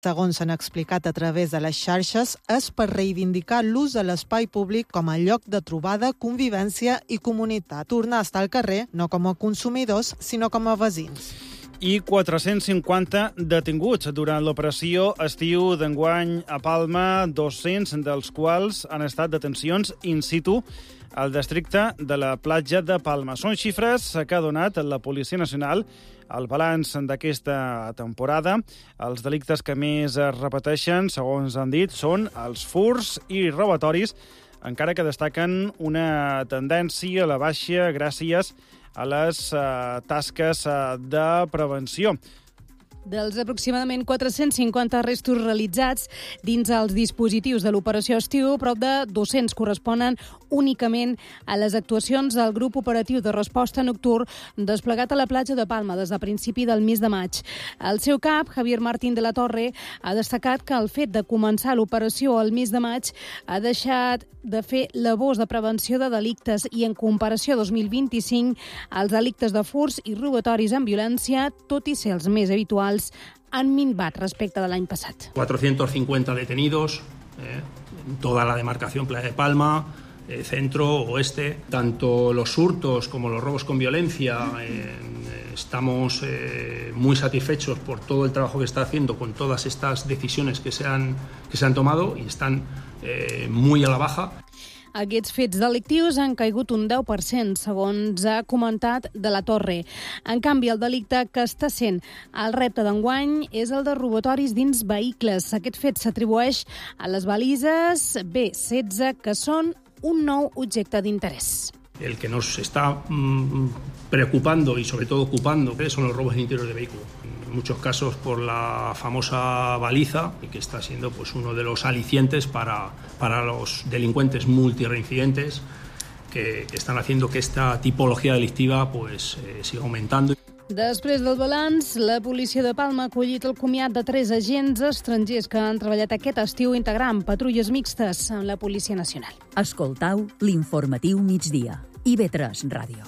Segons s'han explicat a través de les xarxes, és per reivindicar l'ús de l'espai públic com a lloc de trobada, convivència i comunitat. Tornar a estar al carrer, no com a consumidors, sinó com a veïns. I 450 detinguts durant l'operació estiu d'enguany a Palma, 200 dels quals han estat detencions in situ al districte de la platja de Palma. Són xifres que ha donat la Policia Nacional al balanç d'aquesta temporada. Els delictes que més es repeteixen, segons han dit, són els furts i robatoris, encara que destaquen una tendència a la baixa gràcies a les tasques de prevenció. Dels aproximadament 450 arrestos realitzats dins els dispositius de l'operació estiu, prop de 200 corresponen únicament a les actuacions del grup operatiu de resposta nocturn desplegat a la platja de Palma des de principi del mes de maig. El seu cap, Javier Martín de la Torre, ha destacat que el fet de començar l'operació al mes de maig ha deixat de fer labors de prevenció de delictes i en comparació a 2025 els delictes de furts i robatoris amb violència, tot i ser els més habituals, han minvat respecte de l'any passat. 450 detenidos, en toda la demarcación Playa de Palma, centro, oeste. Tanto los hurtos como los robos con violencia, estamos muy satisfechos por todo el trabajo que está haciendo con todas estas decisiones que se han tomado y están muy a la baja. Aquests fets delictius han caigut un 10%, segons ha comentat de la Torre. En canvi, el delicte que està sent el repte d'enguany és el de robatoris dins vehicles. Aquest fet s'atribueix a les balises B16, que són un nou objecte d'interès. El que nos está preocupando y sobre todo ocupando son los robos en interior de vehículos. En muchos casos por la famosa baliza, y que está siendo pues uno de los alicientes para los delincuentes multireincidentes que están haciendo que esta tipología delictiva pues siga aumentando. Després del balanç, la policia de Palma ha acollit el comiat de 3 agents estrangers que han treballat aquest estiu integrant patrulles mixtes amb la Policia Nacional. Escoltau l'informatiu migdia. IB3 Ràdio.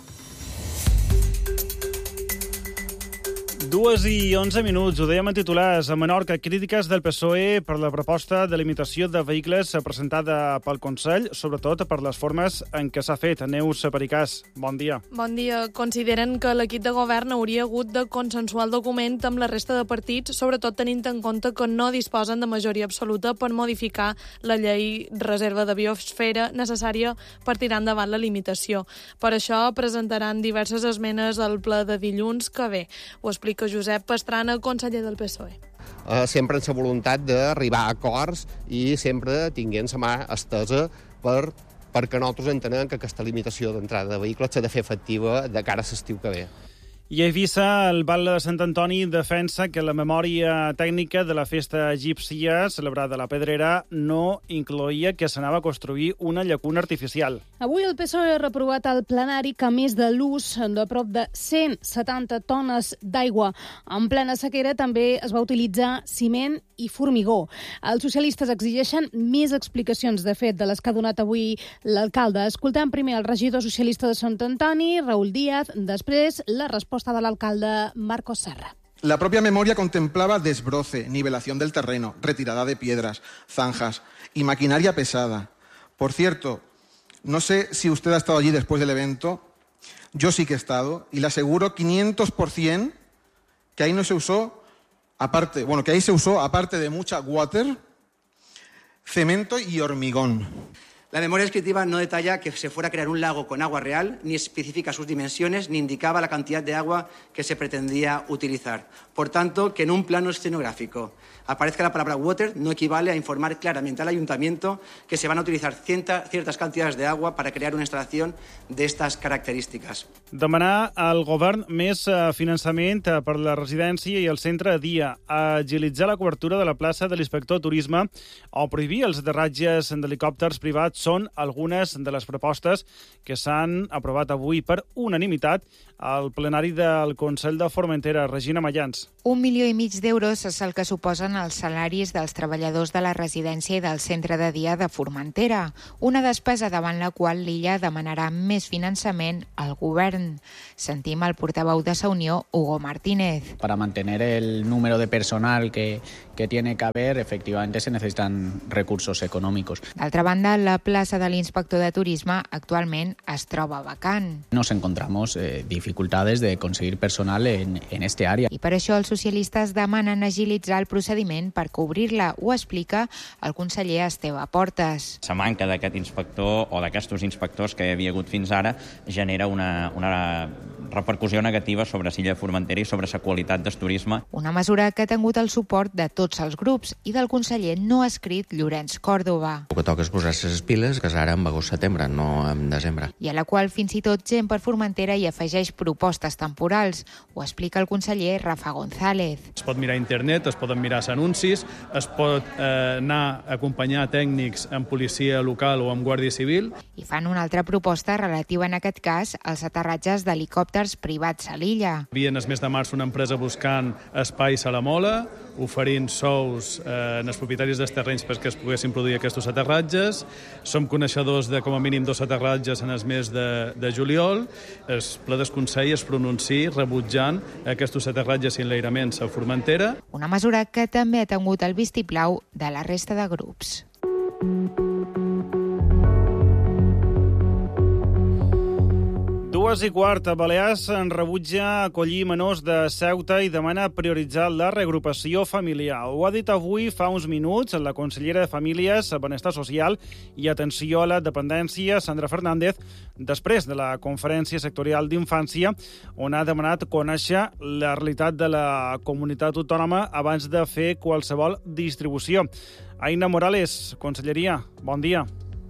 2:11, ho dèiem en titulars. A Menorca, crítiques del PSOE per la proposta de limitació de vehicles presentada pel Consell, sobretot per les formes en què s'ha fet. Neus Pericàs, bon dia. Bon dia. Consideren que l'equip de govern hauria hagut de consensuar el document amb la resta de partits, sobretot tenint en compte que no disposen de majoria absoluta per modificar la llei reserva de biosfera necessària per tirar endavant la limitació. Per això presentaran diverses esmenes al ple de dilluns que ve. Ho explica Josep Pastrana, conseller del PSOE. Sempre amb la voluntat d'arribar a acords i sempre tinguent la mà estesa perquè nosaltres entenem que aquesta limitació d'entrada de vehicles s'ha de fer efectiva de cara a l'estiu que ve. I a Eivissa, el Batlle de Sant Antoni defensa que la memòria tècnica de la festa egípcia celebrada a la Pedrera no incloïa que s'anava a construir una llacuna artificial. Avui el PSOE ha reprovat al plenari que, a més de l'ús de prop de 170 tones d'aigua en plena sequera, també es va utilitzar ciment i formigó. Els socialistes exigeixen més explicacions, de fet, de les que ha donat avui l'alcalde. Escoltem primer el regidor socialista de Sant Antoni, Raúl Díaz, després la resposta de l'alcalde Marcos Serra. La propia memoria contemplaba desbroce, nivelación del terreno, retirada de piedras, zanjas y maquinaria pesada. Por cierto, no sé si usted ha estado allí después del evento, yo sí que he estado, y le aseguro 500% que ahí no se usó, que ahí se usó, aparte de mucha water, cemento y hormigón. La memoria descriptiva no detalla que se fuera a crear un lago con agua real, ni especifica sus dimensiones, ni indicaba la cantidad de agua que se pretendía utilizar. Por tanto, que en un plano escenográfico aparezca la palabra water no equivale a informar claramente al ayuntamiento que se van a utilizar ciertas cantidades de agua para crear una instalación de estas características. Demanar al govern més finançament per la residència i el centre a dia, agilitzar la cobertura de la plaça de l'inspector de turisme o prohibir els aterratges d'helicòpters privats són algunes de les propostes que s'han aprovat avui per unanimitat al plenari del Consell de Formentera. Regina Mayans. 1,5 milió d'euros és el que suposen els salaris dels treballadors de la residència i del centre de dia de Formentera, una despesa davant la qual l'illa demanarà més finançament al govern. Sentim el portaveu de Sa Unió, Hugo Martínez. Para mantener el número de personal que tiene que haber, efectivamente se necesitan recursos económicos. D'altra banda, la plaça de l'inspector de turisme actualment es troba vacant. Nos encontramos dificultades de conseguir personal en este área. I per això els socialistes demanen agilitzar el procediment per cobrir-la, ho explica el conseller Esteve Portes. La manca d'aquest inspector o d'aquests inspectors que hi havia hagut fins ara genera una repercussió negativa sobre l'illa de Formentera i sobre la qualitat del turisme. Una mesura que ha tingut el suport de tots els grups i del conseller no escrit Llorenç Còrdova. El que toca és posar-se les piles, que és ara en agost-setembre, no en desembre. I a la qual fins i tot gent per Formentera hi afegeix propostes temporals. Ho explica el conseller Rafa González. Es pot mirar a internet, es poden mirar anuncis, es pot anar a acompanyar tècnics en policia local o amb guàrdia civil. I fan una altra proposta relativa en aquest cas als aterratges d'helicòpters privats a l'illa. Hi havia el mes de març una empresa buscant espais a la Mola, oferint sous als propietaris dels terrenys perquè es poguessin produir aquests aterratges. Som coneixedors de com a mínim 2 aterratges en el mes de juliol. El ple del Consell es pronunciï rebutjant aquests aterratges i enlairaments a Formentera. Una mesura que també ha tingut el vistiplau de la resta de grups. 2:15. Balears en rebutja acollir menors de Ceuta i demana prioritzar la reagrupació familiar. Ho ha dit avui fa uns minuts la consellera de Famílies, Benestar Social i Atenció a la Dependència, Sandra Fernández, després de la conferència sectorial d'infància, on ha demanat conèixer la realitat de la comunitat autònoma abans de fer qualsevol distribució. Aina Morales, Conselleria, bon dia.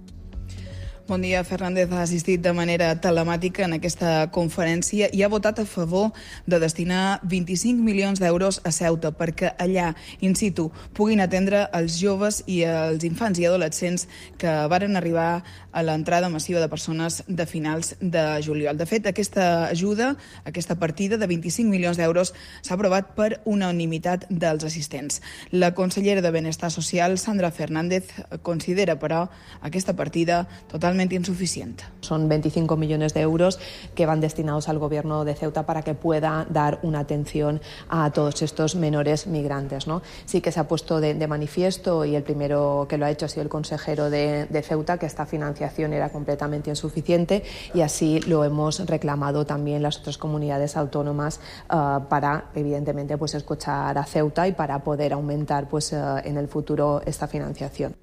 Bon dia. Fernández ha assistit de manera telemàtica en aquesta conferència i ha votat a favor de destinar 25 milions d'euros a Ceuta perquè allà, in situ, puguin atendre els joves i els infants i adolescents que varen arribar a l'entrada massiva de persones de finals de juliol. De fet, aquesta ajuda, aquesta partida de 25 milions d'euros s'ha aprovat per unanimitat dels assistents. La consellera de Benestar Social, Sandra Fernández, considera, però, aquesta partida totalmente insuficiente. Son 25 millones de euros que van destinados al Gobierno de Ceuta para que pueda dar una atención a todos estos menores migrantes, ¿no? Sí que se ha puesto de manifiesto, y el primero que lo ha hecho ha sido el consejero de Ceuta, que esta financiación era completamente insuficiente, y así lo hemos reclamado también las otras comunidades autónomas para, evidentemente, pues escuchar a Ceuta y para poder aumentar pues en el futuro esta financiación.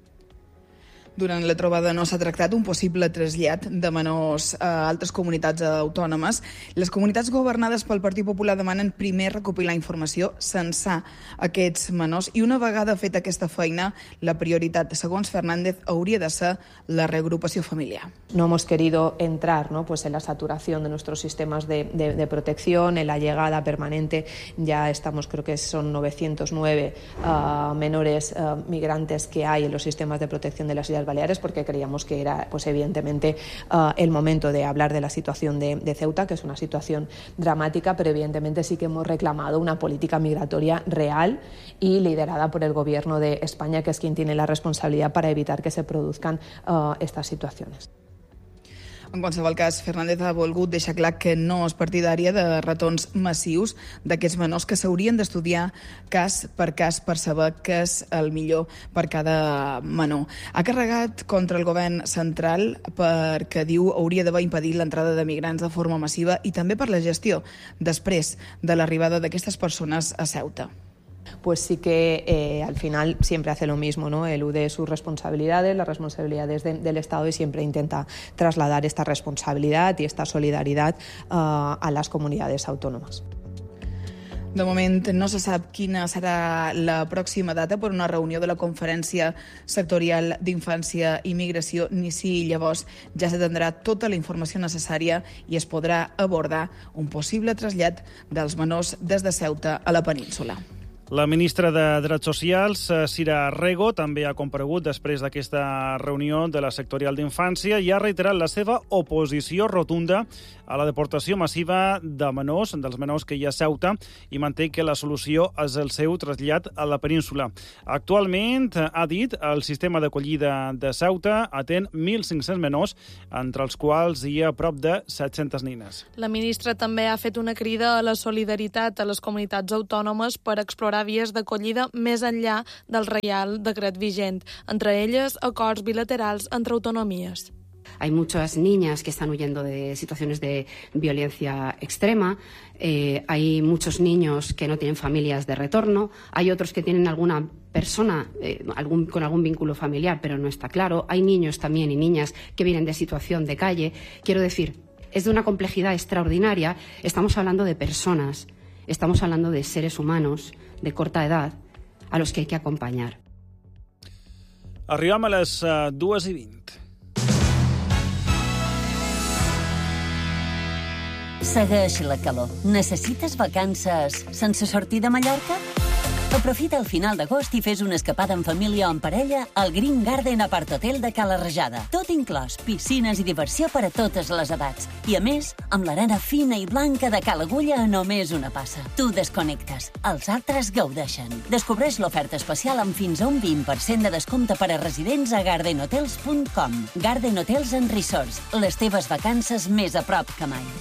Durant la trobada no s'ha tractat un possible trasllat de menors a altres comunitats autònomes. Les comunitats governades pel Partit Popular demanen primer recopilar informació, censar aquests menors, i una vegada feta aquesta feina, la prioritat, segons Fernández, hauria de ser la reagrupació familiar. No hemos querido entrar, ¿no?, pues en la saturación de nuestros sistemas de protección, en la llegada permanente. Ya estamos, creo que son 909 menores migrantes que hay en los sistemas de protección de las Islas Baleares, porque creíamos que era, pues evidentemente, el momento de hablar de la situación de Ceuta, que es una situación dramática, pero evidentemente sí que hemos reclamado una política migratoria real y liderada por el Gobierno de España, que es quien tiene la responsabilidad para evitar que se produzcan estas situaciones. En qualsevol cas, Fernández ha volgut deixar clar que no és partidària de retorns massius d'aquests menors, que s'haurien d'estudiar cas per saber què és el millor per cada menor. Ha carregat contra el govern central perquè diu hauria d'haver impedit l'entrada de migrants de forma massiva i també per la gestió després de l'arribada d'aquestes persones a Ceuta. Pues sí que al final siempre hace lo mismo, ¿no? Elude sus responsabilidades, las responsabilidades del Estado, y siempre intenta trasladar esta responsabilidad y esta solidaridad a las comunidades autónomas. De moment no se sap quina serà la pròxima data per una reunió de la Conferència Sectorial d'Infància i Migració, ni si llavors ja se tindrà tota la informació necessària i es podrà abordar un possible trasllat dels menors des de Ceuta a la península. La ministra de Drets Socials, Sira Rego, també ha comparegut després d'aquesta reunió de la sectorial d'Infància i ha reiterat la seva oposició rotunda a la deportació massiva de menors, dels menors que hi ha a Ceuta, i manté que la solució és el seu trasllat a la península. Actualment, ha dit, el sistema d'acollida de Ceuta atén 1.500 menors, entre els quals hi ha prop de 700 nines. La ministra també ha fet una crida a la solidaritat a les comunitats autònomes per explorar vies d'acollida més enllà del Reial Decret vigent, entre elles acords bilaterals entre autonomies. Hay muchas niñas que están huyendo de situaciones de violencia extrema, hay muchos niños que no tienen familias de retorno, hay otros que tienen alguna persona con algún vínculo familiar, pero no está claro. Hay niños también y niñas que vienen de situación de calle. Quiero decir, es de una complejidad extraordinaria. Estamos hablando de personas, estamos hablando de seres humanos de corta edad a los que hay que acompañar. Arribem a les 2:20. Segueix la calor. Necessites vacances sense sortir de Mallorca? Aprofita el final d'agost i fes una escapada en família o en parella al Green Garden Apart Hotel de Cala Rajada. Tot inclòs, piscines i diversió per a totes les edats. I a més, amb l'arena fina i blanca de Cala Agulla a només una passa. Tu desconnectes, els altres gaudeixen. Descobreix l'oferta especial amb fins a un 20% de descompte per a residents a gardenhotels.com. Garden Hotels and Resorts, les teves vacances més a prop que mai.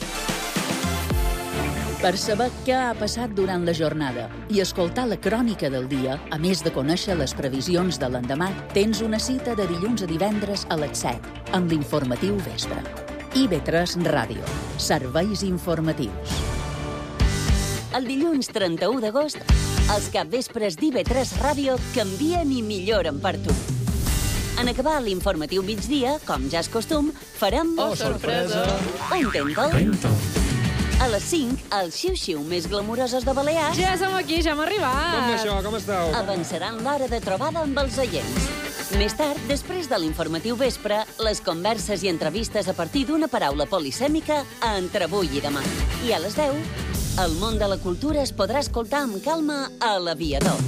Per saber què ha passat durant la jornada i escoltar la crònica del dia, a més de conèixer les previsions de l'endemà, tens una cita de dilluns a divendres a les 7 amb l'informatiu Vespre. IB3 Ràdio. Serveis informatius. El dilluns 31 d'agost, els capvespres d'IB3 Ràdio canvien i milloren per tu. En acabar l'informatiu migdia, com ja és costum, farem... Oh, sorpresa! Un tèntol. A les 5, els xiu-xiu més glamuroses de Balears... Ja som aquí, ja hem arribat. Com això, com esteu? Avançaran l'hora de trobada amb els oients. Més tard, després de l'informatiu Vespre, les converses i entrevistes a partir d'una paraula polisèmica a Entre avui i demà. I a les 10, el món de la cultura es podrà escoltar amb calma a l'Aviador.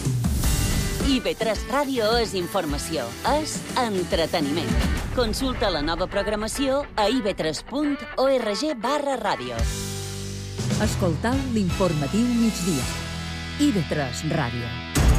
IB3 Ràdio és informació, és entreteniment. Consulta la nova programació a ib3.org/ràdio. Escoltau l'informatiu migdia. IB3 Ràdio.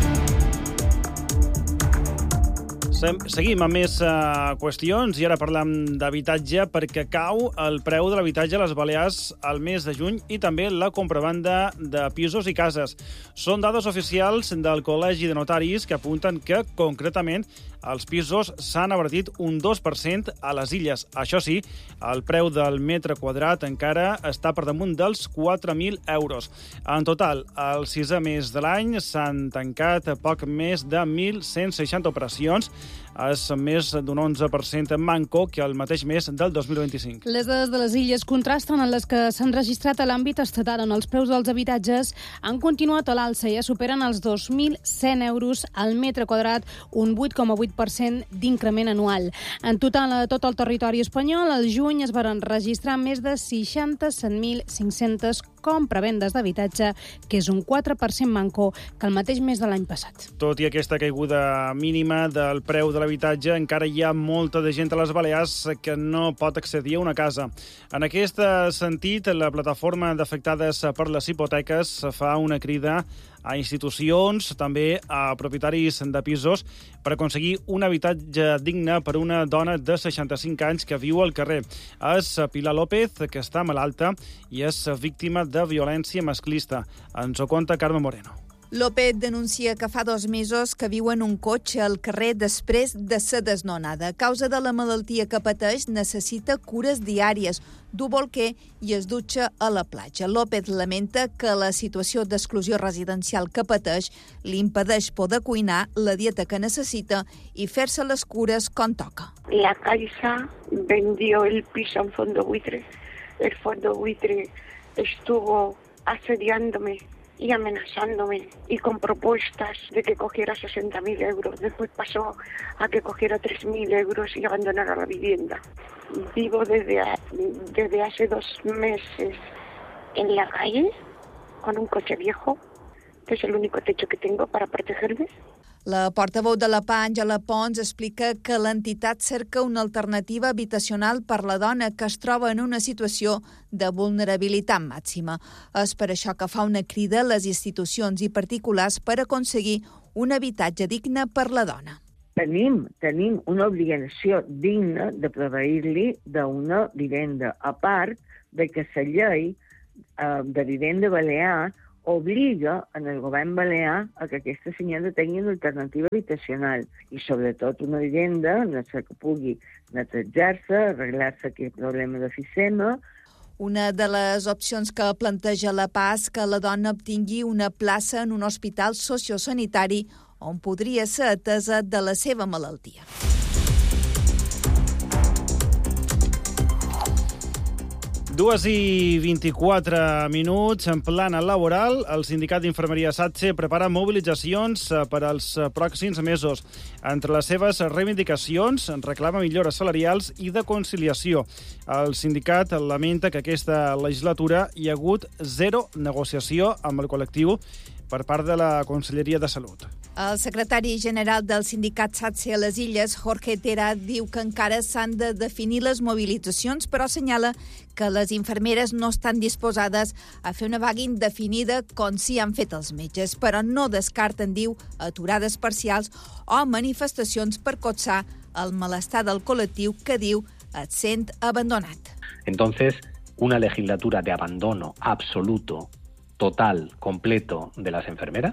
Seguim amb més qüestions i ara parlem d'habitatge perquè cau el preu de l'habitatge a les Balears al mes de juny i també la compravenda de pisos i cases. Són dades oficials del Col·legi de Notaris que apunten que, concretament, els pisos s'han abaratit un 2% a les illes. Això sí, el preu del metre quadrat encara està per damunt dels 4.000 euros. En total, al 6è mes de l'any s'han tancat poc més de 1.160 operacions, és més d'un 11% manco que el mateix mes del 2025. Les dades de les illes contrasten amb les que s'han registrat a l'àmbit estatal, on els preus dels habitatges han continuat a l'alça i ja superen els 2.100 euros al metre quadrat, un 8,8% d'increment anual. En total, a tot el territori espanyol, al juny es van registrar més de 67.500 compravendes d'habitatge, que és un 4% manco que el mateix mes de l'any passat. Tot i aquesta caiguda mínima del preu de l'habitatge, encara hi ha molta de gent a les Balears que no pot accedir a una casa. En aquest sentit, la plataforma d'afectades per les hipoteques fa una crida a institucions, també a propietaris de pisos, per aconseguir un habitatge digne per una dona de 65 anys que viu al carrer. És Pilar López, que està malalta i és víctima de violència masclista. Ens ho conta Carme Moreno. López denuncia que fa 2 mesos que viu en un cotxe al carrer després de ser desnonada. A causa de la malaltia que pateix, necessita cures diàries, du bolquer i es dutxa a la platja. López lamenta que la situació d'exclusió residencial que pateix li impedeix poder cuinar la dieta que necessita i fer-se les cures com toca. La Caixa vendió el piso en fondo buitre. El fondo buitre estuvo asediándome y amenazándome y con propuestas de que cogiera 60.000 euros. Después pasó a que cogiera 3.000 euros y abandonara la vivienda. Vivo desde hace 2 meses en la calle con un coche viejo. Este es el único techo que tengo para protegerme. La portaveu de la PA, Àngela Pons, explica que l'entitat cerca una alternativa habitacional per la dona que es troba en una situació de vulnerabilitat màxima. És per això que fa una crida a les institucions i particulars per aconseguir un habitatge digne per la dona. Tenim una obligació digna de proveir-li d'una vivenda, a part de que la llei de vivenda balear obliga en el govern balear a que aquesta senyora tingui una alternativa habitacional i sobretot una vivenda en la que pugui netejar-se, arreglar-se aquest problema d'efisema. Una de les opcions que planteja la PA és que la dona obtingui una plaça en un hospital sociosanitari on podria ser atesa de la seva malaltia. Dues i 24 minuts. En plana laboral, el sindicat d'Infermeria SATSE prepara mobilitzacions per als pròxims mesos. Entre les seves reivindicacions reclama millores salarials i de conciliació. El sindicat lamenta que aquesta legislatura hi ha hagut zero negociació amb el col·lectiu per part de la Conselleria de Salut. El secretari general del sindicat SATSE a les Illes, Jorge Tera, diu que encara s'han de definir les mobilitzacions, però assenyala que les infermeres no estan disposades a fer una vaga indefinida com sí han fet els metges, però no descarten, diu, aturades parcials o manifestacions per cotsar el malestar del col·lectiu que, diu, et sent abandonat. Entonces, una legislatura de abandono absoluto, total, completo de las enfermeras,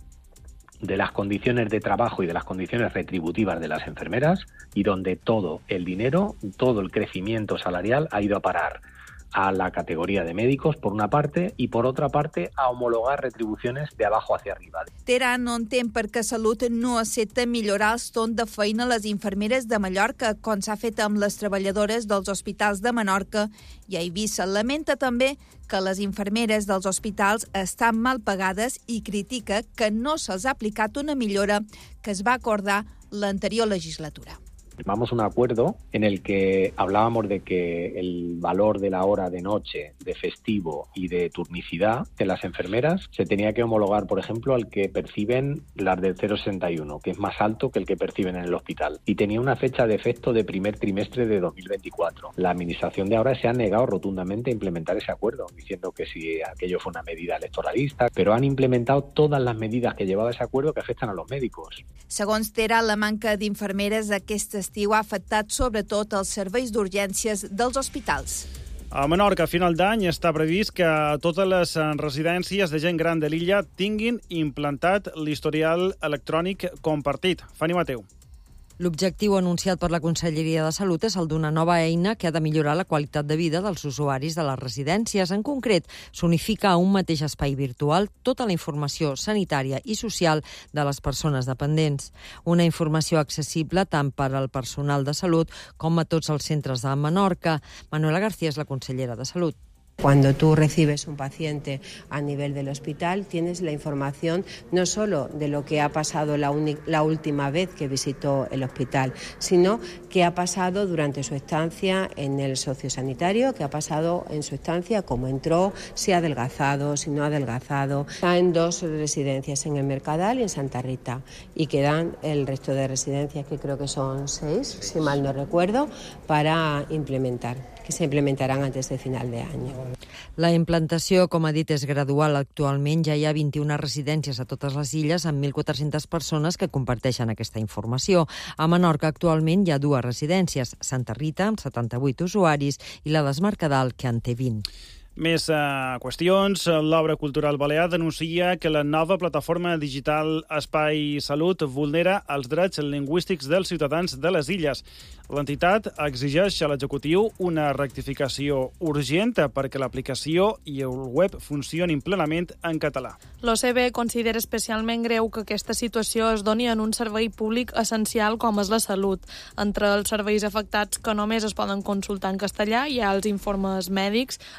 de las condiciones de trabajo y de las condiciones retributivas de las enfermeras, y donde todo el dinero, todo el crecimiento salarial ha ido a parar a la categoría de médicos, por una parte, y por otra parte, a homologar retribuciones de abajo hacia arriba. Tera no entén per què Salut no accepta millorar els torns de feina a les infermeres de Mallorca, com s'ha fet amb les treballadores dels hospitals de Menorca i a Eivissa. Lamenta també que les infermeres dels hospitals estan mal pagades i critica que no se'ls ha aplicat una millora que es va acordar l'anterior legislatura. Firmamos un acuerdo en el que hablábamos de que el valor de la hora de noche, de festivo y de turnicidad de las enfermeras se tenía que homologar, por ejemplo, al que perciben las del 061, que es más alto que el que perciben en el hospital. Y tenía una fecha de efecto de primer trimestre de 2024. La administración de ahora se ha negado rotundamente a implementar ese acuerdo, diciendo que si aquello fue una medida electoralista, pero han implementado todas las medidas que llevaba ese acuerdo que afectan a los médicos. Segons Tera, la manca d'infermeres aquest estiu ha afectat sobretot els serveis d'urgències dels hospitals. A Menorca, a final d'any, està previst que totes les residències de gent gran de l'illa tinguin implantat l'historial electrònic compartit. Fanny Mateu. L'objectiu anunciat per la Conselleria de Salut és el d'una nova eina que ha de millorar la qualitat de vida dels usuaris de les residències. En concret, s'unifica a un mateix espai virtual tota la informació sanitària i social de les persones dependents. Una informació accessible tant per al personal de salut com a tots els centres de Menorca. Manuela García és la consellera de Salut. Cuando tú recibes un paciente a nivel del hospital, tienes la información no solo de lo que ha pasado la última vez que visitó el hospital, sino qué ha pasado durante su estancia en el sociosanitario, qué ha pasado en su estancia, cómo entró, si ha adelgazado, si no ha adelgazado. Está en 2 residencias, en el Mercadal y en Santa Rita, y quedan el resto de residencias, que creo que son 6, si mal no recuerdo, para implementar, que se implementaran antes de final de año. La implantació, com ha dit, és gradual. Actualment ja hi ha 21 residències a totes les illes amb 1.400 persones que comparteixen aquesta informació. A Menorca actualment hi ha 2 residències, Santa Rita, amb 78 usuaris, i la del Mercadal, que en té 20. Més qüestions. L'Obra Cultural Balear denuncia que la nova plataforma digital Espai Salut vulnera els drets lingüístics dels ciutadans de les illes. L'entitat exigeix a l'executiu una rectificació urgent perquè l'aplicació i el web funcionin plenament en català. L'OCB considera especialment greu que aquesta situació es doni en un servei públic essencial com és la salut. Entre els serveis afectats que només es poden consultar en castellà hi ha els informes mèdics, la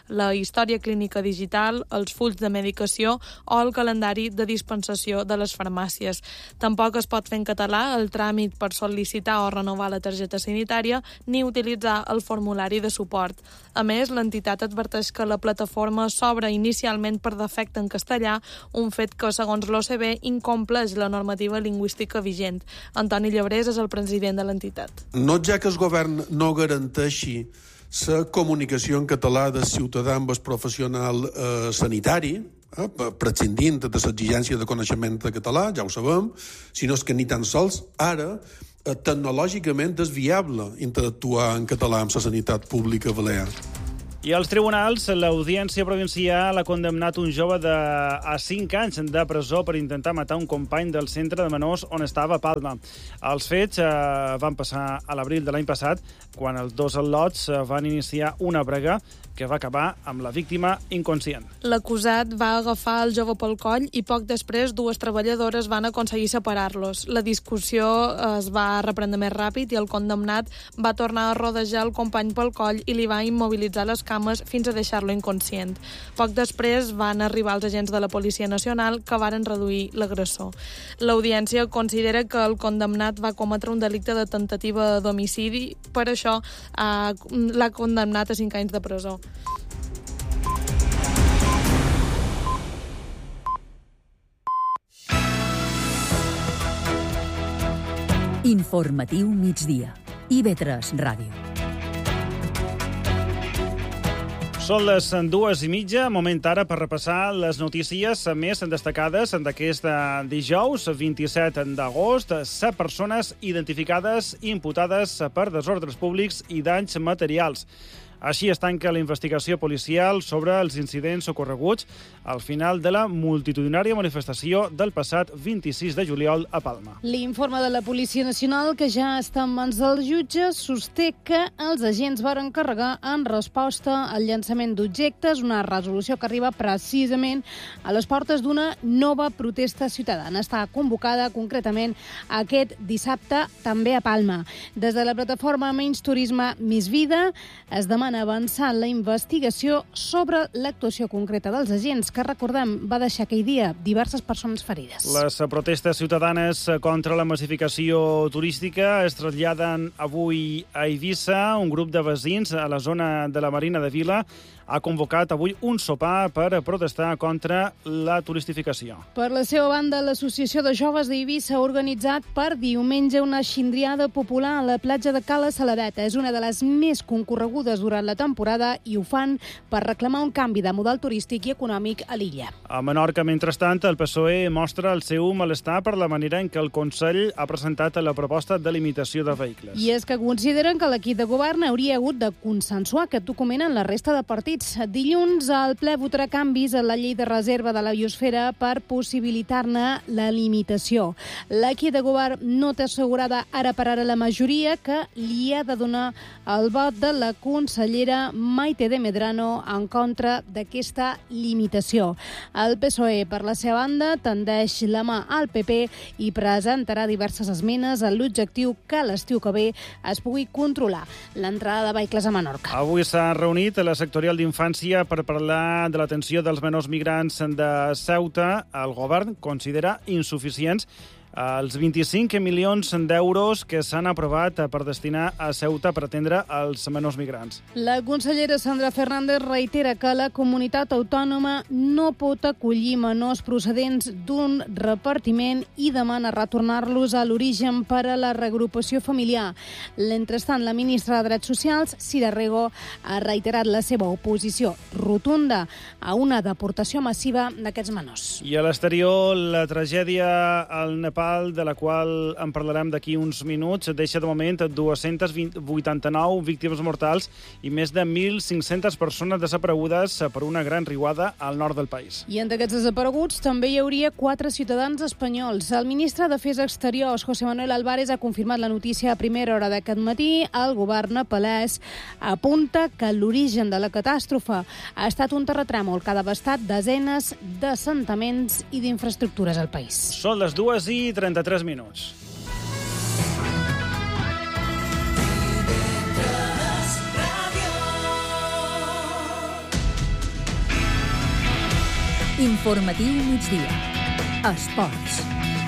història clínica digital, els fulls de medicació o el calendari de dispensació de les farmàcies. Tampoc es pot fer en català el tràmit per sol·licitar o renovar la targeta sanitària ni utilitzar el formulari de suport. A més, l'entitat adverteix que la plataforma s'obre inicialment per defecte en castellà, un fet que, segons l'OCB, incompleix la normativa lingüística vigent. Antoni Llebrés és el president de l'entitat. No ja que el govern no garanteixi la comunicació en català del ciutadà amb el professional sanitari, prescindint de l'exigència de coneixement de català, ja ho sabem, sinó que ni tan sols ara tecnològicament és viable interactuar en català amb la sanitat pública balear. I als tribunals, l'Audiència Provincial ha condemnat un jove a 5 anys de presó per intentar matar un company del centre de menors on estava a Palma. Els fets van passar a l'abril de l'any passat, quan els dos al·lots van iniciar una brega que va acabar amb la víctima inconscient. L'acusat va agafar el jove pel coll i poc després dues treballadores van aconseguir separar-los. La discussió es va reprendre més ràpid i el condemnat va tornar a rodejar el company pel coll i li va immobilitzar les cames fins a deixar-lo inconscient. Poc després van arribar els agents de la Policia Nacional que varen reduir l'agressor. L'Audiència considera que el condemnat va cometre un delicte de tentativa d'homicidi, per això l'ha condemnat a 5 anys de presó. Informatiu migdia. IB3 Ràdio. Són les 2:30, moment ara per repassar les notícies més destacades d'aquest dijous, 27 d'agost. 7 persones identificades imputades per desordres públics i danys materials. Així es tanca la investigació policial sobre els incidents ocorreguts al final de la multitudinària manifestació del passat 26 de juliol a Palma. L'informe de la Policia Nacional, que ja està en mans dels jutges, sosté que els agents varen carregar en resposta al llançament d'objectes, una resolució que arriba precisament a les portes d'una nova protesta ciutadana. Està convocada concretament aquest dissabte també a Palma. Des de la plataforma Menys Turisme Més Vida es demana avançar la investigació sobre l'actuació concreta dels agents, que, recordem, va deixar aquell dia diverses persones ferides. Les protestes ciutadanes contra la massificació turística es traslladen avui a Eivissa. Un grup de veïns a la zona de la Marina de Vila ha convocat avui un sopar per protestar contra la turistificació. Per la seva banda, l'Associació de Joves d'Eivissa ha organitzat per diumenge una xindriada popular a la platja de Cala Saladeta. És una de les més concorregudes durant la temporada i ho fan per reclamar un canvi de model turístic i econòmic a l'illa. A Menorca, mentrestant, el PSOE mostra el seu malestar per la manera en què el Consell ha presentat la proposta de limitació de vehicles. I és que consideren que l'equip de govern hauria hagut de consensuar aquest document en la resta de partits. Dilluns, el ple votarà canvis a la llei de reserva de la biosfera per possibilitar-ne la limitació. L'equip de govern no té assegurada ara per ara la majoria que li ha de donar el vot de la consellera Maite de Medrano en contra d'aquesta limitació. El PSOE, per la seva banda, tendeix la mà al PP i presentarà diverses esmenes amb l'objectiu que l'estiu que ve es pugui controlar l'entrada de vehicles a Menorca. Avui s'ha reunit la sectorial d'Infància per parlar de l'atenció dels menors migrants de Ceuta. El govern considera insuficients els 25 milions d'euros que s'han aprovat per destinar a Ceuta per atendre els menors migrants. La consellera Sandra Fernández reitera que la comunitat autònoma no pot acollir menors procedents d'un repartiment i demana retornar-los a l'origen per a la reagrupació familiar. Mentrestant, la ministra de Drets Socials, Cira Rego, ha reiterat la seva oposició rotunda a una deportació massiva d'aquests menors. I a l'exterior, la tragèdia al Nepal, de la qual en parlarem d'aquí uns minuts, deixa de moment 289 víctimes mortals i més de 1.500 persones desaparegudes per una gran riuada al nord del país. I entre aquests desapareguts també hi hauria 4 ciutadans espanyols. El ministre d'Afers Exteriors, José Manuel Álvarez, ha confirmat la notícia a primera hora d'aquest matí. El govern nepalès apunta que l'origen de la catàstrofe ha estat un terratrèmol que ha devastat desenes d'assentaments i d'infraestructures al país. Són les 2:33 minuts. Informatiu migdia. Esports.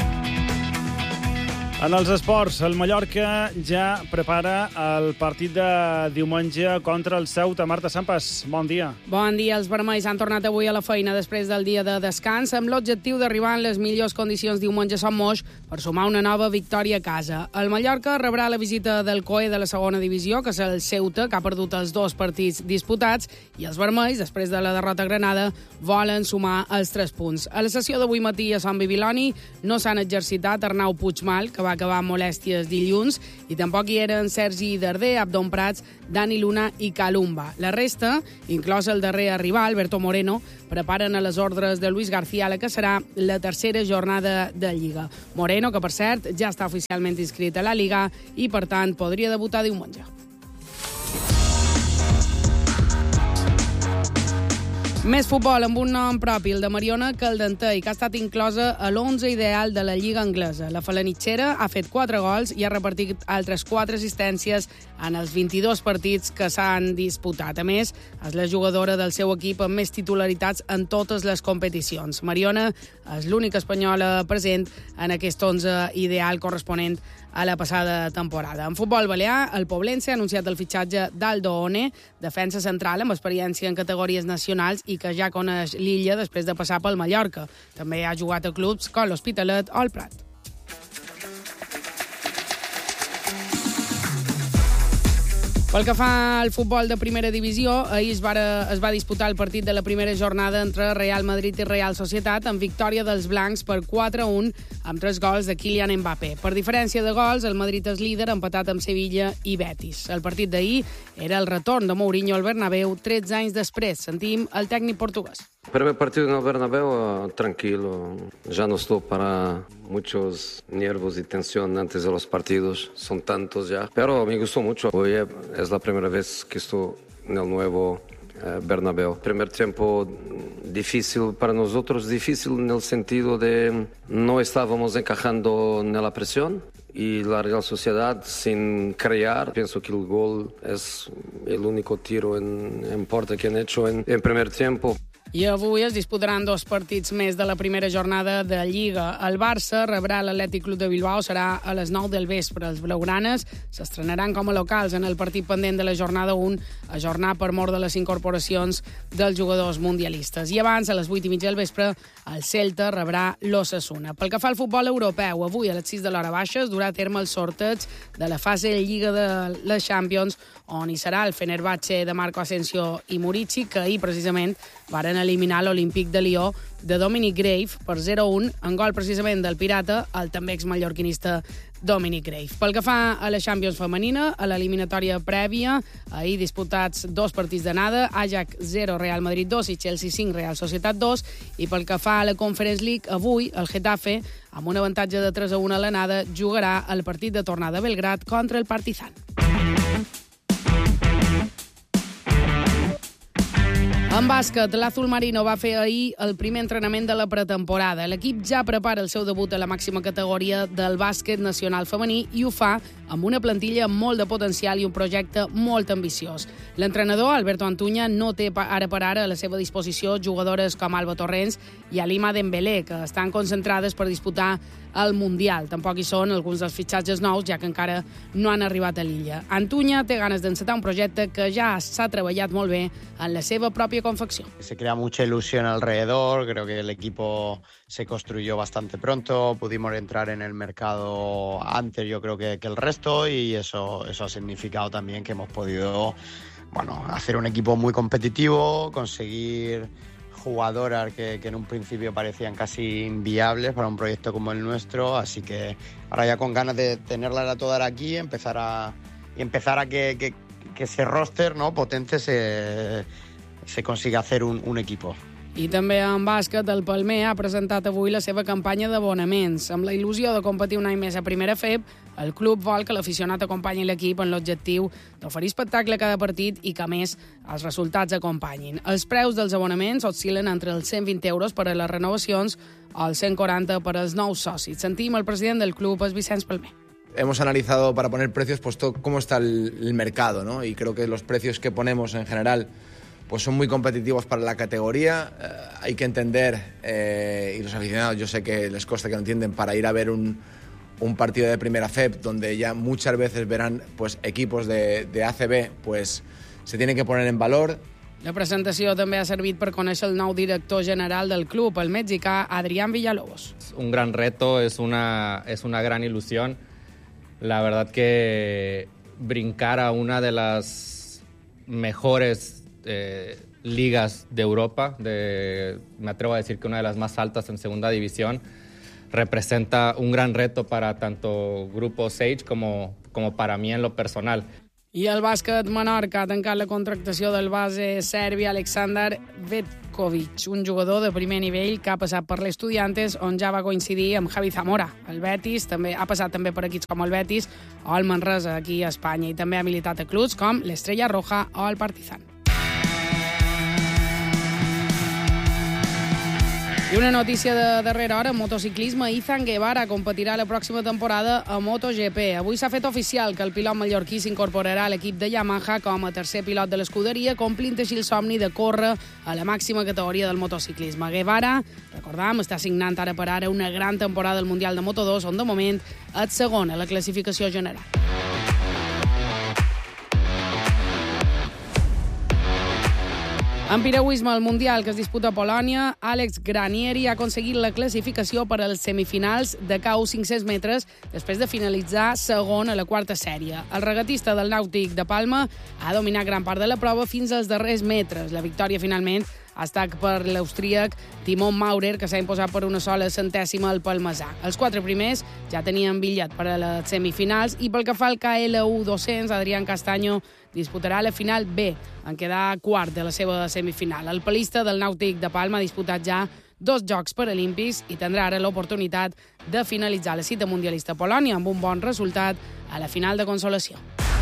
En els esports, el Mallorca ja prepara el partit de diumenge contra el Ceuta. Marta Sampas, bon dia. Bon dia. Els vermells han tornat avui a la feina després del dia de descans amb l'objectiu d'arribar en les millors condicions diumenge a Sant Moix per sumar una nova victòria a casa. El Mallorca rebrà la visita del COE de la segona divisió, que és el Ceuta, que ha perdut els 2 partits disputats, i els vermells, després de la derrota a Granada, volen sumar els 3 punts. A la sessió d'avui matí a Sant Bibiloni no s'han exercitat Arnau Puigmal, que va acabar amb molèsties dilluns, i tampoc hi eren Sergi Darder, Abdon Prats, Dani Luna i Calumba. La resta, inclòs el darrer arribar, Alberto Moreno, preparen a les ordres de Luis García la que serà la tercera jornada de Lliga. Moreno, que per cert ja està oficialment inscrit a la Liga i per tant podria debutar diumenge. Més futbol amb un nom propi, el de Mariona Caldentei, que ha estat inclosa a l'11 ideal de la Lliga anglesa. La falanitxera ha fet 4 gols i ha repartit altres 4 assistències en els 22 partits que s'han disputat. A més, és la jugadora del seu equip amb més titularitats en totes les competicions. Mariona és l'única espanyola present en aquest 11 ideal corresponent a la passada temporada. En futbol balear, el Poblense ha anunciat el fitxatge d'Aldo One, defensa central amb experiència en categories nacionals i que ja coneix l'illa després de passar pel Mallorca. també ha jugat a clubs com l'Hospitalet o el Prat. Pel que fa al futbol de primera divisió, ahir es va disputar el partit de la primera jornada entre Real Madrid i Real Societat amb victòria dels blancs per 4-1 amb 3 gols de Kylian Mbappé. Per diferència de gols, el Madrid és líder empatat amb Sevilla i Betis. El partit d'ahir era el retorn de Mourinho al Bernabéu 13 anys després. Sentim el tècnic portuguès. Primer partido en el Bernabéu, tranquilo. Ya no estoy para muchos nervios y tensión antes de los partidos. Son tantos ya. Pero me gustó mucho. Hoy es la primera vez que estoy en el nuevo Bernabéu. Primer tiempo difícil para nosotros, difícil en el sentido de no estábamos encajando en la presión. Y la Real Sociedad sin crear, pienso que el gol es el único tiro en puerta que han hecho en primer tiempo. I avui es disputaran 2 partits més de la primera jornada de Lliga. El Barça rebrà l'Atlètic Club de Bilbao, serà a les 9 del vespre. Els blaugranes s'estrenaran com a locals en el partit pendent de la jornada 1, ajornar per mort de les incorporacions dels jugadors mundialistes. I abans, a les 8:30 del vespre, el Celta rebrà l'Osasuna. Pel que fa al futbol europeu, avui a les 6 de l'hora baixa es durà a terme el sorteig de la fase de Lliga de les Champions, on hi serà el Fenerbahçe de Marco Asensio i Murici, que ahir precisament varen eliminar l'Olímpic de Lió de Dominic Grave per 0-1, en gol precisament del Pirata, el també exmallorquinista Dominic Grave. Pel que fa a la Champions femenina, a l'eliminatòria prèvia, ahir disputats 2 partits d'anada, Ajax 0, Real Madrid 2 i Chelsea 5, Real Societat 2, i pel que fa a la Conference League, avui el Getafe, amb un avantatge de 3-1 a l'anada, jugarà el partit de tornada a Belgrad contra el Partizan. En bàsquet, l'Azul Marino va fer ahir el primer entrenament de la pretemporada. L'equip ja prepara el seu debut a la màxima categoria del bàsquet nacional femení i ho fa amb una plantilla amb molt de potencial i un projecte molt ambiciós. L'entrenador, Alberto Antuña, no té ara per ara a la seva disposició jugadores com Alba Torrents i Alima Dembélé, que estan concentrades per disputar el Mundial. Tampoc hi són alguns dels fitxatges nous, ja que encara no han arribat a l'illa. Antuña té ganes d'encetar un projecte que ja s'ha treballat molt bé en la seva pròpia confecció. Se crea mucha ilusión alrededor, creo que el equipo se construyó bastante pronto, pudimos entrar en el mercado antes yo creo que el resto y eso ha significado también que hemos podido hacer un equipo muy competitivo, conseguir jugadoras que en un principio parecían casi inviables para un proyecto como el nuestro, así que ahora ya con ganas de tenerlas a todas aquí, empezar a que ese roster, ¿no?, potente se consiga hacer un equipo. I també en bàsquet, el Palmer ha presentat avui la seva campanya d'abonaments. Amb la il·lusió de competir un any més a primera FEB, el club vol que l'aficionat acompanyi l'equip en l'objectiu d'oferir espectacle a cada partit i que, a més, els resultats acompanyin. Els preus dels abonaments oscil·len entre els 120 euros per a les renovacions o els 140 per als nous socis. Sentim el president del club, és Vicenç Palmer. Hemos analizado para poner precios cómo está el mercado, ¿no? Y creo que los precios que ponemos en general pues son muy competitivos para la categoría. Hay que entender, y los aficionados yo sé que les cuesta que lo entienden, para ir a ver un partido de primera FEP, donde ya muchas veces verán pues equipos de ACB, pues se tienen que poner en valor. La presentació també ha servit per conèixer el nou director general del club, el mexicà Adrián Villalobos. Un gran reto, es una gran ilusión. La verdad que brincar a una de las mejores ligas de Europa, me atrevo a decir que una de las más altas en segunda división, representa un gran reto para tanto Grupo Sage como para mí en lo personal. I el bàsquet Menorca ha tancat la contractació del base serbi Aleksandar Vetkovic, un jugador de primer nivell que ha passat per l'Estudiantes, on ja va coincidir amb Javi Zamora. El Betis ha passat també per equips com el Betis o el Manresa aquí a Espanya, i també ha militat a clubs com l'Estrella Roja o el Partizan. I una notícia de darrera hora, en motociclisme, Izan Guevara competirà la pròxima temporada a MotoGP. Avui s'ha fet oficial que el pilot mallorquí s'incorporarà a l'equip de Yamaha com a tercer pilot de l'escuderia, complint així el somni de córrer a la màxima categoria del motociclisme. Guevara, recordam, està signant ara per ara una gran temporada al Mundial de Moto2, on de moment és segon a la classificació general. En piragüisme al Mundial que es disputa a Polònia, Àlex Granieri ha aconseguit la classificació per als semifinals de KU 500 metres després de finalitzar segon a la quarta sèrie. El regatista del Nàutic de Palma ha dominat gran part de la prova fins als darrers metres. La victòria finalment ha estat per l'austríac Timon Maurer, que s'ha imposat per una sola centèsima al palmesà. Els 4 primers ja tenien bitllet per a les semifinals, i pel que fa al KLU 200, Adrián Castaño disputarà la final B, en quedar quart de la seva semifinal. El palista del Nàutic de Palma ha disputat ja 2 Jocs Paralímpics i tindrà ara l'oportunitat de finalitzar la cita mundialista a Polònia amb un bon resultat a la final de consolació.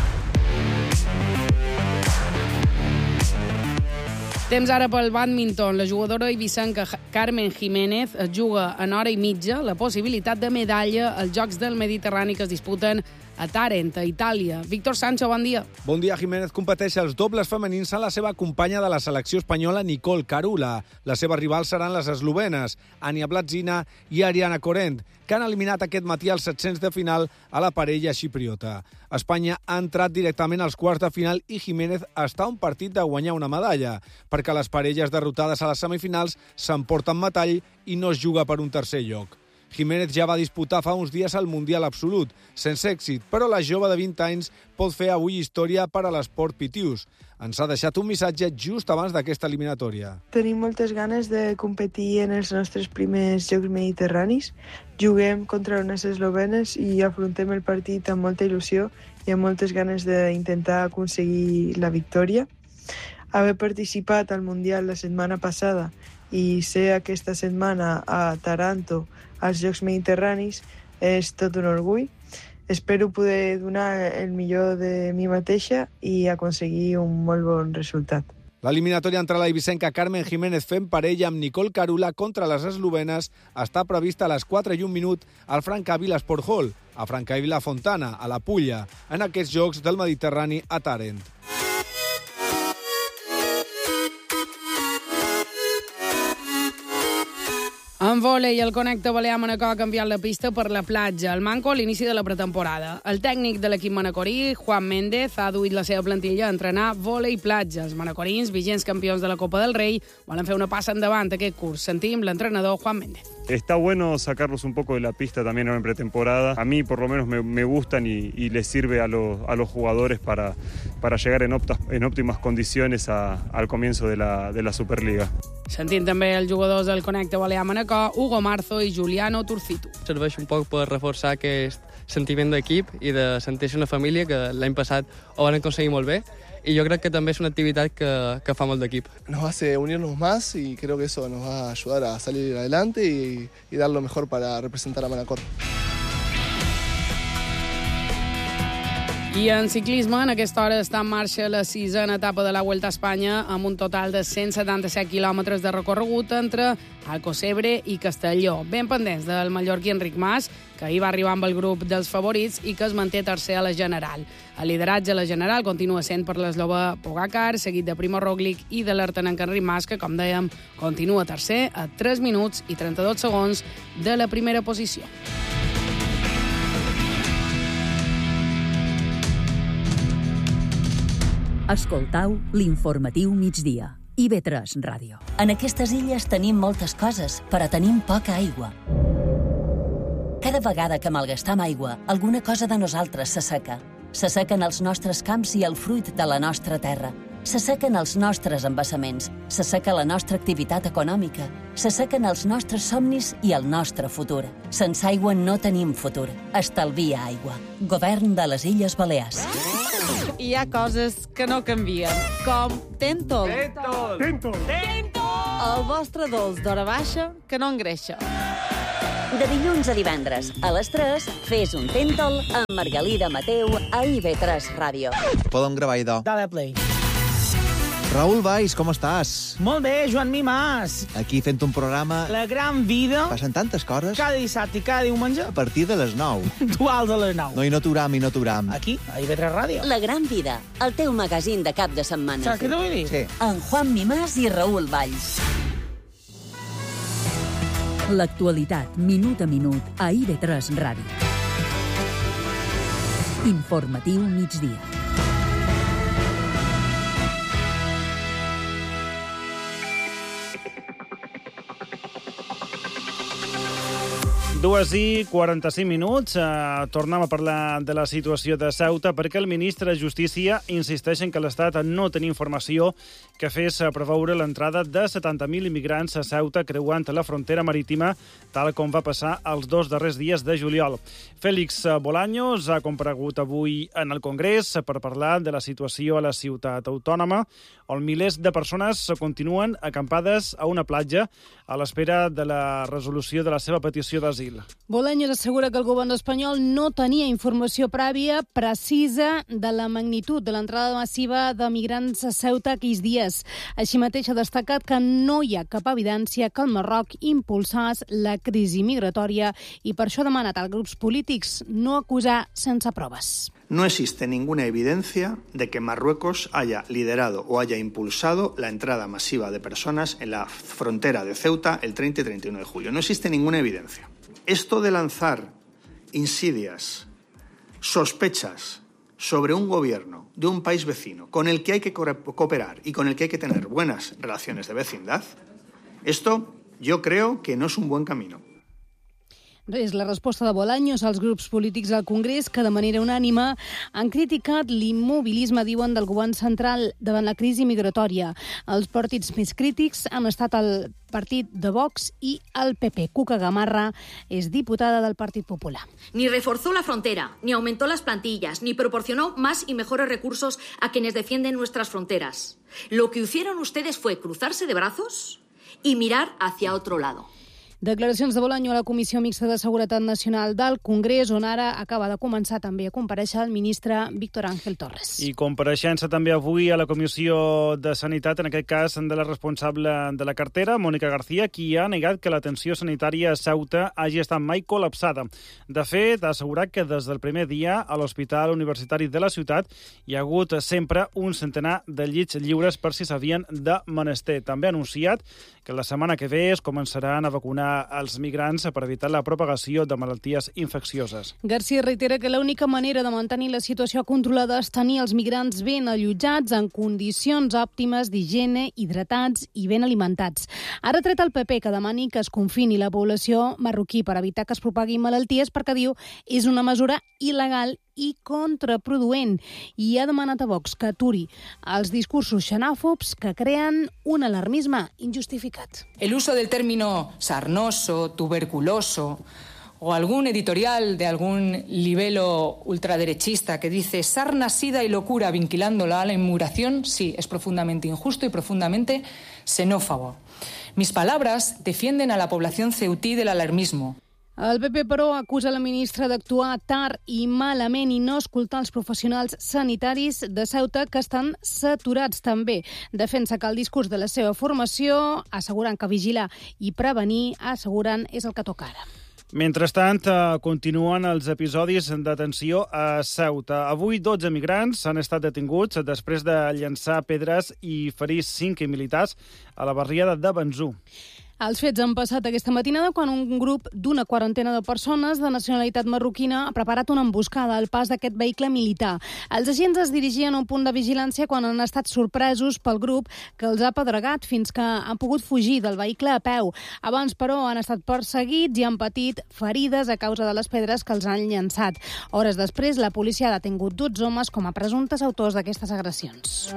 Temps ara pel bàdminton. La jugadora eivissenca Carmen Jiménez juga en hora i mitja la possibilitat de medalla als Jocs del Mediterrani que es disputen a Tàrent, a Itàlia. Víctor Sancho, bon dia. Bon dia. Jiménez competeix als dobles femenins a la seva companya de la selecció espanyola, Nicole Carula. Les seves rivals seran les eslovenes, Ania Blatzina i Ariana Corent, que han eliminat aquest matí als 700 de final a la parella xipriota. Espanya ha entrat directament als quarts de final i Jiménez està a un partit de guanyar una medalla, perquè les parelles derrotades a les semifinals s'emporten metall i no es juga per un tercer lloc. Jiménez ja va disputar fa uns dies el Mundial Absolut, sense èxit, però la jove de 20 anys pot fer avui història per a l'esport pitius. Ens ha deixat un missatge just abans d'aquesta eliminatòria. Tenim moltes ganes de competir en els nostres primers Jocs Mediterranis. Juguem contra unes eslovenes i afrontem el partit amb molta il·lusió i amb moltes ganes d'intentar aconseguir la victòria. Haver participat al Mundial la setmana passada i ser aquesta setmana a Taranto als Jocs Mediterranis és tot un orgull. Espero poder donar el millor de mi mateixa i aconseguir un molt bon resultat. L'eliminatòria entre la eivissenca Carmen Jiménez fent parella amb Nicole Carula contra les eslovenes està prevista a les 4:01 al Francavila Sport Hall, a Francavila Fontana, a la Pulla, en aquests Jocs del Mediterrani a Tàrent. En vòlei, el Connecta Balear Manacor ha canviat la pista per la platja. El Manco a l'inici de la pretemporada. El tècnic de l'equip manacorí, Juan Méndez, ha duit la seva plantilla a entrenar vòlei platja. Els manacorins, vigents campions de la Copa del Rei, volen fer una passa endavant aquest curs. Sentim l'entrenador Juan Méndez. Está bueno sacarlos un poco de la pista también en pretemporada. A mí por lo menos me gustan y les sirve a los jugadores para llegar en óptimas condiciones al comienzo de la Superliga. Sentim també els jugadors del Connecta Balear Manacor, Hugo Marzo i Giuliano Turcitu. Serveix un poc per reforçar aquest sentiment d'equip i de sentir-se una família que l'any passat ho van aconseguir molt bé. Y yo creo que también es una actividad que fa molt d'equip. Nos hace unirnos más y creo que eso nos va a ayudar a salir adelante y dar lo mejor para representar a Manacor. I en ciclisme, en aquesta hora està en marxa la 6a etapa de la Vuelta a Espanya amb un total de 177 quilòmetres de recorregut entre Alcocebre i Castelló. Ben pendents del mallorquí Enric Mas, que ahir va arribar amb el grup dels favorits i que es manté tercer a la General. El lideratge a la General continua sent per l'eslovè Pogacar, seguit de Primo Roglic i de l'artenenc Enric Mas, que, com dèiem, continua tercer a 3 minuts i 32 segons de la primera posició. Escoltau l'informatiu migdia. IB3 Ràdio. En aquestes illes tenim moltes coses, però tenim poca aigua. Cada vegada que malgastam aigua, alguna cosa de nosaltres s'asseca. S'assequen els nostres camps i el fruit de la nostra terra. S'assequen els nostres embassaments. S'asseca la nostra activitat econòmica. S'assequen els nostres somnis i el nostre futur. Sense aigua no tenim futur. Estalvia aigua. Govern de les Illes Balears. Hi ha coses que no canvien, com Tentol. Tentol! El vostre dolç d'hora baixa que no engreixa. De dilluns a divendres, a les 3, fes un Tentol amb Margalida Mateu a IB3 Ràdio. Podem gravar, idò. Dale play. Raül Valls, com estàs? Molt bé, Joan Mimàs. Aquí fent un programa... La gran vida. Passen tantes coses. Cada dissabte i cada diumenge. A partir de les 9. Duals a les 9. No, i no t'uram. Aquí, a IB3 Ràdio. La gran vida, el teu magazín de cap de setmana. Saps què t'ho vull dir? Sí. En Juan Mimàs i Raül Valls. L'actualitat, minut a minut, a IB3 Ràdio. Informatiu migdia. Dues i 45 minuts. Tornem a parlar de la situació de Ceuta perquè el ministre de Justícia insisteix en que l'Estat no tenia informació que fes preveure l'entrada de 70.000 immigrants a Ceuta creuant la frontera marítima, tal com va passar els 2 darrers dies de juliol. Félix Bolaños ha comparegut avui en el Congrés per parlar de la situació a la ciutat autònoma, on milers de persones continuen acampades a una platja a l'espera de la resolució de la seva petició d'asil. Bolaños assegura que el govern espanyol no tenia informació prèvia precisa de la magnitud de l'entrada massiva de migrants a Ceuta aquells dies. Així mateix ha destacat que no hi ha cap evidència que el Marroc impulsés la crisi migratòria i per això ha demanat als grups polítics no acusar sense proves. No existe ninguna evidencia de que Marruecos haya liderado o haya impulsado la entrada masiva de personas en la frontera de Ceuta el 30 y 31 de julio. No existe ninguna evidencia. Esto de lanzar insidias, sospechas sobre un gobierno de un país vecino con el que hay que cooperar y con el que hay que tener buenas relaciones de vecindad, esto yo creo que no es un buen camino. És la resposta de Bolaños als grups polítics al Congrés que de manera unànime han criticat l'immobilisme, diuen, del govern central davant la crisi migratòria. Els partits més crítics han estat el partit de Vox i el PP. Cuca Gamarra és diputada del Partit Popular. Ni reforzó la frontera, ni aumentó las plantillas, ni proporcionó más y mejores recursos a quienes defienden nuestras fronteras. Lo que hicieron ustedes fue cruzarse de brazos y mirar hacia otro lado. Declaracions de Bolaño a la Comissió Mixta de Seguretat Nacional del Congrés, on ara acaba de començar també a comparèixer el ministre Víctor Ángel Torres. I compareixença també avui a la Comissió de Sanitat, en aquest cas de la responsable de la cartera, Mònica García, qui ha negat que l'atenció sanitària a Ceuta hagi estat mai col·lapsada. De fet, ha assegurat que des del primer dia a l'Hospital Universitari de la ciutat hi ha hagut sempre un centenar de llits lliures per si s'havien de menester. També ha anunciat que la setmana que ve es començaran a vacunar als migrants per evitar la propagació de malalties infeccioses. García reitera que l'única manera de mantenir la situació controlada és tenir els migrants ben allotjats, en condicions òptimes d'higiene, hidratats i ben alimentats. Ha retret el PP que demani que es confini la població marroquí per evitar que es propaguin malalties perquè, diu, és una mesura il·legal i contraproduent, i ha demanat a Vox que aturi els discursos xenòfobs que creen un alarmisme injustificat. El uso del término sarnoso, tuberculoso o algún editorial de algún libelo ultraderechista que dice sarna, sida y locura vinculándola a la inmigración, sí, es profundamente injusto y profundamente xenófobo. Mis palabras defienden a la población ceutí del alarmismo. El PP, però, acusa la ministra d'actuar tard i malament i no escoltar els professionals sanitaris de Ceuta, que estan saturats també. Defensa que el discurs de la seva formació, assegurant que vigilar i prevenir, asseguren, és el que toca ara. Mentrestant, continuen els episodis de tensió a Ceuta. Avui 12 migrants han estat detinguts després de llançar pedres i ferir 5 militars a la barriada de Benzú. Els fets han passat aquesta matinada quan un grup d'una quarantena de persones de nacionalitat marroquina ha preparat una emboscada al pas d'aquest vehicle militar. Els agents es dirigien a un punt de vigilància quan han estat sorpresos pel grup, que els ha pedregat fins que han pogut fugir del vehicle a peu. Abans, però, han estat perseguits i han patit ferides a causa de les pedres que els han llançat. Hores després, la policia ha detingut 12 homes com a presumptes autors d'aquestes agressions.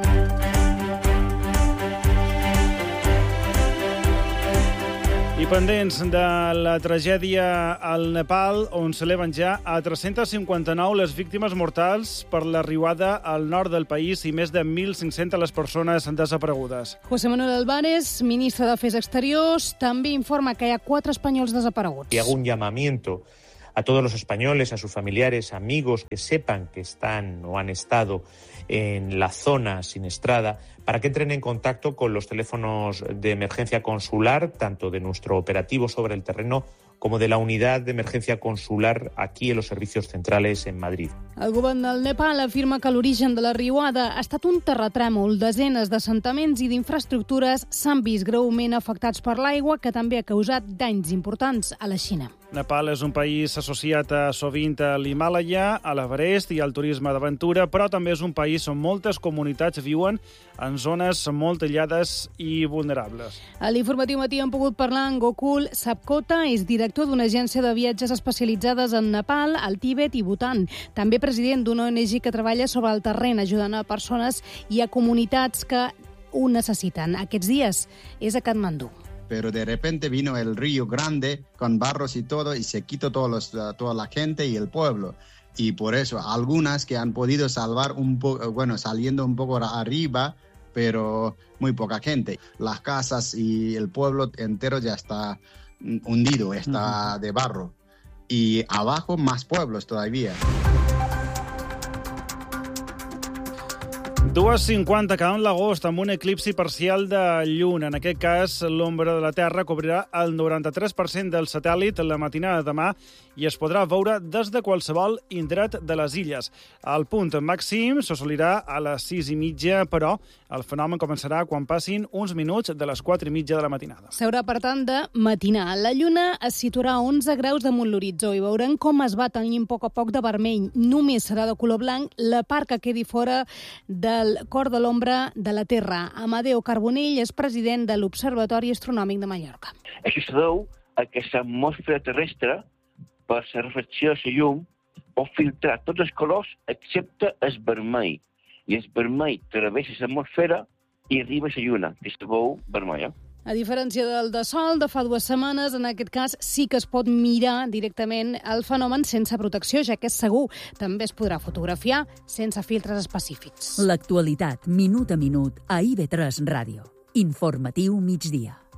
I pendents de la tragèdia al Nepal, on s'eleven ja a 359 les víctimes mortals per la riuada al nord del país i més de 1.500 les persones desaparegudes. José Manuel Álvarez, ministre d'Afers Exteriors, també informa que hi ha 4 espanyols desapareguts. Y hago un llamamiento a todos los españoles, a sus familiares, amigos, que sepan que están o han estado en la zona siniestrada, para que entren en contacto con los teléfonos de emergencia consular, tanto de nuestro operativo sobre el terreno como de la unidad de emergencia consular aquí en los servicios centrales en Madrid. El govern del Nepal afirma que l'origen de la riuada ha estat un terratrèmol. Desenes d'assentaments i d'infraestructures s'han vist greument afectats per l'aigua, que també ha causat danys importants a la Xina. Nepal és un país associat sovint a l'Himàlaia, a l'Everest i al turisme d'aventura, però també és un país on moltes comunitats viuen en zones molt aïllades i vulnerables. A l'Informatiu Matí hem pogut parlar amb Gokul Sapkota, és director d'una agència de viatges especialitzades en Nepal, el Tíbet i Bhutan. També president d'una ONG que treballa sobre el terreny, ajudant a persones i a comunitats que ho necessiten. Aquests dies és a Katmandú. Pero de repente vino el río grande con barros y todo y se quitó toda la gente y el pueblo. Y por eso algunas que han podido salvar un poco, saliendo un poco arriba, pero muy poca gente. Las casas y el pueblo entero ya está hundido, está de barro. Y abajo más pueblos todavía. 2:50 acabant l'agost amb un eclipsi parcial de lluna. En aquest cas, l'ombra de la Terra cobrirà el 93% del satèl·lit la matinada de demà i es podrà veure des de qualsevol indret de les illes. El punt màxim s'assolirà a les 6:30, però el fenomen començarà quan passin uns minuts de les 4:30 de la matinada. S'haurà, per tant, de matinar. La lluna es situarà a 11 graus damunt l'horitzó i veurem com es va tenyint a poc de vermell. Només serà de color blanc la part que quedi fora del cor de l'ombra de la Terra. Amadeu Carbonell és president de l'Observatori Astronòmic de Mallorca. Això es deu a que l'atmosfera terrestre, per la refracció de la llum, pot filtrar tots els colors excepte el vermell. I el vermell travessa l'atmosfera i arriba a la lluna, que se veu vermella. A diferència del de Sol de fa 2 setmanes, en aquest cas sí que es pot mirar directament el fenomen sense protecció, ja que és segur. També es podrà fotografiar sense filtres específics. L'actualitat, minut a minut, a IB3 Ràdio. Informatiu migdia.